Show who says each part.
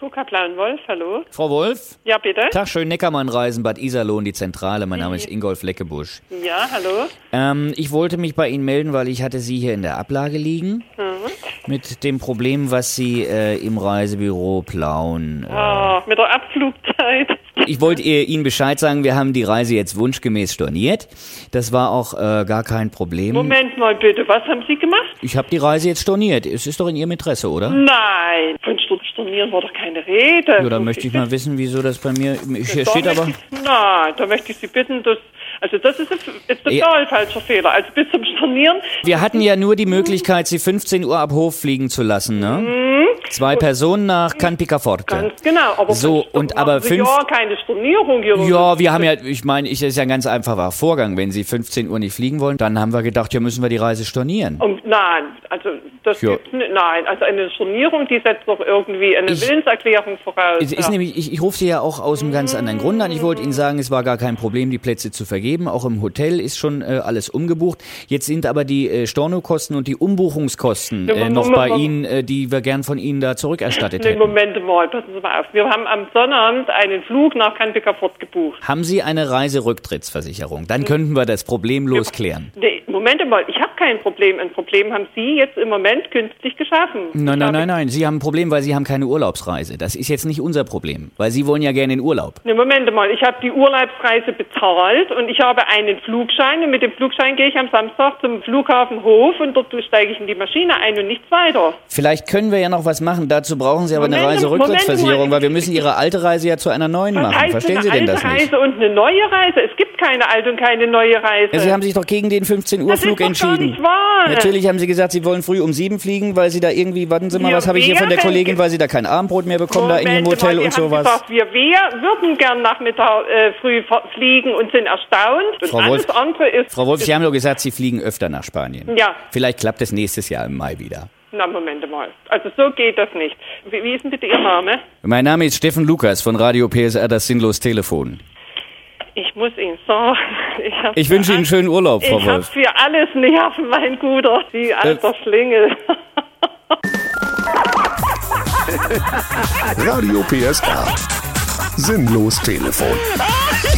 Speaker 1: KUKA Blauen-Wolf, hallo.
Speaker 2: Frau Wolf?
Speaker 1: Ja, bitte?
Speaker 2: Tag, schön Neckarmann-Reisen, Bad Iserlohn, die Zentrale. Mein Name ist Ingolf Leckebusch.
Speaker 1: Ja, hallo.
Speaker 2: Ich wollte mich bei Ihnen melden, weil ich hatte Sie hier in der Ablage liegen. Mit dem Problem, was Sie im Reisebüro Plauen...
Speaker 1: mit der Abflugzeit.
Speaker 2: Ich wollte Ihnen Bescheid sagen, wir haben die Reise jetzt wunschgemäß storniert. Das war auch gar kein Problem.
Speaker 1: Moment mal bitte, was haben Sie gemacht?
Speaker 2: Ich habe die Reise jetzt storniert. Es ist doch in Ihrem Interesse, oder?
Speaker 1: Nein, von Stornieren war doch keine Rede.
Speaker 2: Ja, da möchte ich mal wissen, wieso das bei mir... Hier steht aber...
Speaker 1: Nein, da möchte ich Sie bitten, dass... Also das ist total falscher Fehler. Also bis zum Stornieren...
Speaker 2: Wir hatten ja nur die Möglichkeit, Sie 15 Uhr ab Hof fliegen zu lassen, ne? 2 Personen nach Can Picaforte.
Speaker 1: Ganz genau. Aber
Speaker 2: so, und aber
Speaker 1: keine Stornierung hier.
Speaker 2: Ja, wir haben ja, ich meine, es ist ja ein ganz einfacher Vorgang. Wenn Sie 15 Uhr nicht fliegen wollen, dann haben wir gedacht, ja, müssen wir die Reise stornieren.
Speaker 1: Nein, also das gibt's nicht. Nein, also eine Stornierung, die setzt doch irgendwie eine Willenserklärung voraus.
Speaker 2: Es ist nämlich, ich rufe Sie ja auch aus einem ganz anderen Grund an. Ich wollte Ihnen sagen, es war gar kein Problem, die Plätze zu vergeben. Auch im Hotel ist schon alles umgebucht. Jetzt sind aber die Stornokosten und die Umbuchungskosten noch bei Ihnen, die wir gern von Ihnen da zurückerstattet hätten.
Speaker 1: Moment mal, passen Sie mal auf. Wir haben am Sonnabend einen Flug nach Can Picaforte gebucht.
Speaker 2: Haben Sie eine Reiserücktrittsversicherung? Dann könnten wir das problemlos klären.
Speaker 1: Nee, Moment mal, ich habe kein Problem. Ein Problem haben Sie jetzt im Moment künstlich geschaffen.
Speaker 2: Nein. Sie haben ein Problem, weil Sie haben keine Urlaubsreise. Das ist jetzt nicht unser Problem, weil Sie wollen ja gerne in Urlaub.
Speaker 1: Nee, Moment mal, ich habe die Urlaubsreise bezahlt und ich habe einen Flugschein und mit dem Flugschein gehe ich am Samstag zum Flughafen Hof und dort steige ich in die Maschine ein und nichts weiter.
Speaker 2: Vielleicht können wir ja noch was machen. Dazu brauchen Sie aber eine Reiserücktrittsversicherung, weil wir müssen Ihre alte Reise ja zu einer neuen machen. Verstehen Sie denn das nicht?
Speaker 1: Eine alte Reise und eine neue Reise? Es gibt keine alte und keine neue Reise.
Speaker 2: Ja, Sie haben sich doch gegen den 15-Uhr-Flug entschieden.
Speaker 1: Das ist doch gar nicht wahr.
Speaker 2: Natürlich haben Sie gesagt, Sie wollen früh um 7 fliegen, weil Sie da irgendwie, warten Sie mal, was habe ich hier von der Kollegin, weil Sie da kein Abendbrot mehr bekommen, da in dem Hotel und sowas.
Speaker 1: Gesagt, wir würden gern Nachmittag früh fliegen und sind erstaunt. Und
Speaker 2: Frau Wolf, Sie haben doch gesagt, Sie fliegen öfter nach Spanien.
Speaker 1: Ja.
Speaker 2: Vielleicht klappt es nächstes Jahr im Mai wieder.
Speaker 1: Na, Moment mal. Also so geht das nicht. Wie ist denn bitte Ihr Name?
Speaker 2: Mein Name ist Steffen Lukas von Radio PSR, das Sinnlos Telefon.
Speaker 1: Ich muss Ihnen sagen,
Speaker 2: ich wünsche Ihnen einen schönen Urlaub, Frau Wolf.
Speaker 1: Ich habe für alles Nerven, mein Guter. Sie alter Schlingel.
Speaker 3: Radio PSR. Sinnlos Telefon.